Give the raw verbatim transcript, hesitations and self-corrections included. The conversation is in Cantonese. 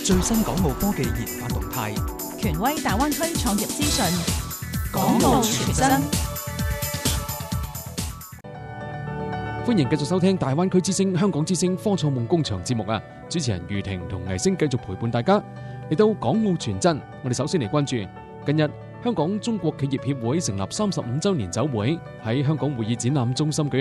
最新港澳科技研發動態， 權威大灣區創業資訊， 港澳傳真。 歡迎繼續收聽大灣區之聲、香港之聲科創夢工場節目啊！主持人余婷同倪星繼續陪伴大家嚟到港澳傳真。我哋首先嚟關注近日香港中國企業協會成立三十五週年酒會喺香港會議展覽中心舉